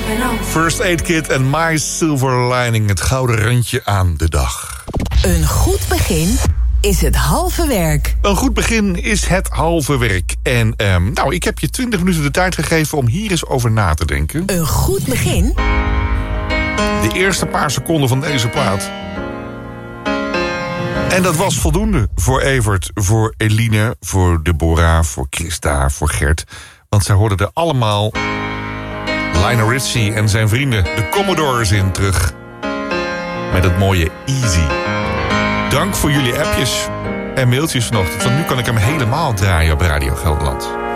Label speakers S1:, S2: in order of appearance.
S1: First Aid Kit en My Silver Lining. Het gouden randje aan de dag.
S2: Een goed begin is het halve werk.
S1: Een goed begin is het halve werk. En ik heb je 20 minuten de tijd gegeven om hier eens over na te denken.
S2: Een goed begin?
S1: De eerste paar seconden van deze plaat. En dat was voldoende voor Evert, voor Eline, voor Deborah, voor Christa, voor Gert. Want zij hoorden er allemaal Lionel Richie en zijn vrienden, de Commodores, in terug. Met het mooie Easy. Dank voor jullie appjes en mailtjes vanochtend. Want nu kan ik hem helemaal draaien op Radio Gelderland.